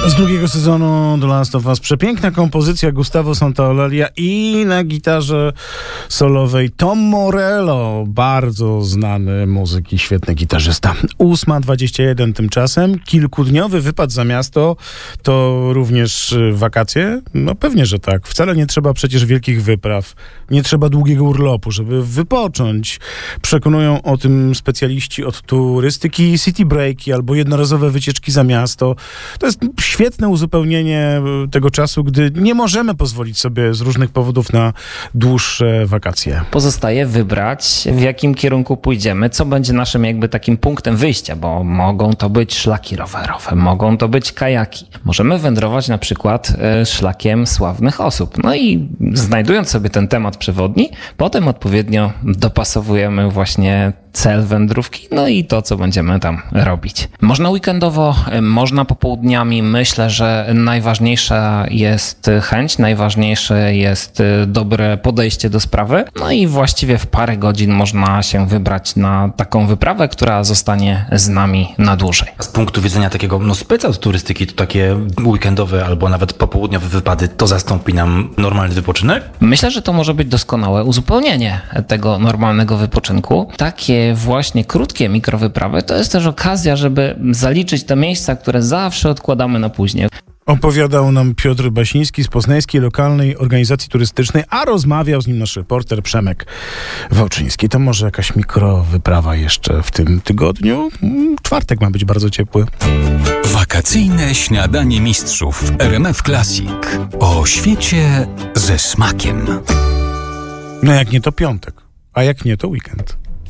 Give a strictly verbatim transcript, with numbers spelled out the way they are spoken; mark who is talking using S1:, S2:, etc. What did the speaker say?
S1: Z drugiego sezonu The Last of Us przepiękna kompozycja Gustavo Santaolalla i na gitarze solowej Tom Morello, bardzo znany muzyk i świetny gitarzysta. ósma dwadzieścia jeden tymczasem, kilkudniowy wypad za miasto, to również wakacje? No pewnie, że tak. Wcale nie trzeba przecież wielkich wypraw, nie trzeba długiego urlopu, żeby wypocząć. Przekonują o tym specjaliści od turystyki. City breaki albo jednorazowe wycieczki za miasto. To jest świetne uzupełnienie tego czasu, gdy nie możemy pozwolić sobie z różnych powodów na dłuższe wakacje.
S2: Pozostaje wybrać, w jakim kierunku pójdziemy, co będzie naszym jakby takim punktem wyjścia, bo mogą to być szlaki rowerowe, mogą to być kajaki. Możemy wędrować na przykład szlakiem sławnych osób. No i znajdując sobie ten temat przewodni, potem odpowiednio dopasowujemy właśnie cel wędrówki, no i to, co będziemy tam robić. Można weekendowo, można popołudniami. Myślę, że najważniejsza jest chęć, najważniejsze jest dobre podejście do sprawy. No i właściwie w parę godzin można się wybrać na taką wyprawę, która zostanie z nami na dłużej.
S3: Z punktu widzenia takiego no, speca z turystyki, to takie weekendowe albo nawet popołudniowe wypady, to zastąpi nam normalny wypoczynek?
S2: Myślę, że to może być doskonałe uzupełnienie tego normalnego wypoczynku. Takie właśnie krótkie mikrowyprawy to jest też okazja, żeby zaliczyć te miejsca, które zawsze odkładamy na później.
S1: Opowiadał nam Piotr Basiński z poznańskiej lokalnej organizacji turystycznej, a rozmawiał z nim nasz reporter Przemek Wałczyński. To może jakaś mikrowyprawa jeszcze w tym tygodniu? Czwartek ma być bardzo ciepły.
S4: Wakacyjne śniadanie mistrzów w R M F Classic. O świecie ze smakiem.
S1: No jak nie to piątek, a jak nie to weekend.